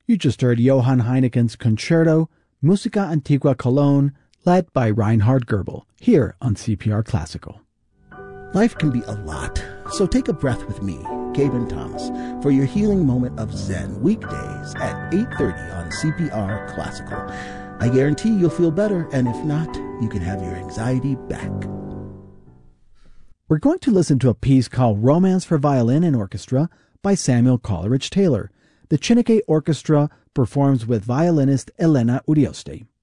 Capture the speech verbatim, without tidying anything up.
You just heard Johann Heineken's Concerto, Musica Antigua Cologne, led by Reinhard Goebel, here on C P R Classical. Life can be a lot, so take a breath with me, Gaben Thomas, for your healing moment of Zen, weekdays at eight thirty on C P R Classical. I guarantee you'll feel better, and if not, you can have your anxiety back. We're going to listen to a piece called Romance for Violin and Orchestra by Samuel Coleridge Taylor. The Chineke Orchestra performs with violinist Elena Urioste.